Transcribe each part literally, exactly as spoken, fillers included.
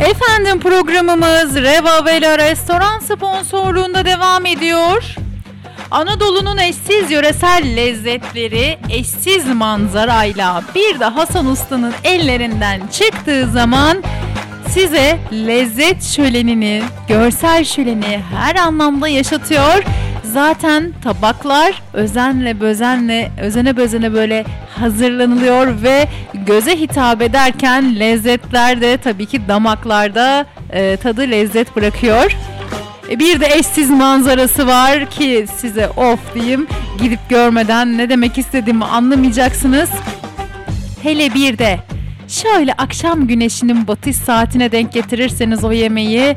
Efendim programımız Reva Vela Restoran sponsorluğunda devam ediyor. Anadolu'nun eşsiz yöresel lezzetleri, eşsiz manzarayla bir de Hasan Usta'nın ellerinden çıktığı zaman size lezzet şölenini, görsel şöleni her anlamda yaşatıyor. Zaten tabaklar özenle bözenle, özene bözene böyle hazırlanılıyor ve göze hitap ederken lezzetler de tabii ki damaklarda e, tadı lezzet bırakıyor. E, bir de eşsiz manzarası var ki size of diyeyim, gidip görmeden ne demek istediğimi anlamayacaksınız. Hele bir de şöyle akşam güneşinin batış saatine denk getirirseniz o yemeği,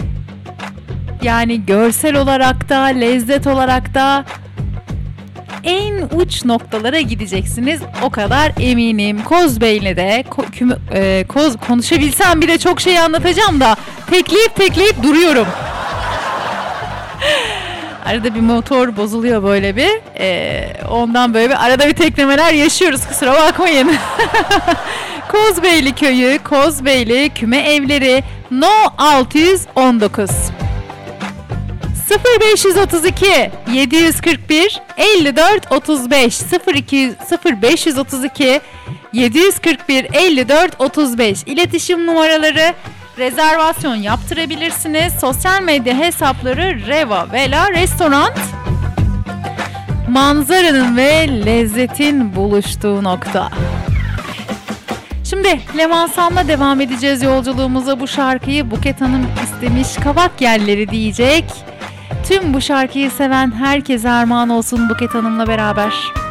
yani görsel olarak da lezzet olarak da en uç noktalara gideceksiniz. O kadar eminim. Kozbeyli'de ko- küm- e, koz konuşabilsem bir de çok şey anlatacağım da tekleyip tekleyip duruyorum. Arada bir motor bozuluyor böyle bir. E, ondan böyle bir arada bir teklemeler yaşıyoruz. Kusura bakmayın. Kozbeyli köyü, Kozbeyli küme evleri No altı yüz on dokuz. sıfır beş otuz iki yedi kırk bir elli dört otuz beş sıfır iki sıfır beş otuz iki yedi kırk bir elli dört otuz beş iletişim numaraları, rezervasyon yaptırabilirsiniz. Sosyal medya hesapları Reva Vela Restoran. Manzaranın ve lezzetin buluştuğu nokta. Şimdi Leman Sam'la devam edeceğiz yolculuğumuza. Bu şarkıyı Buket Hanım istemiş, Kavak Yerleri diyecek. Tüm bu şarkıyı seven herkese armağan olsun Buket Hanım'la beraber.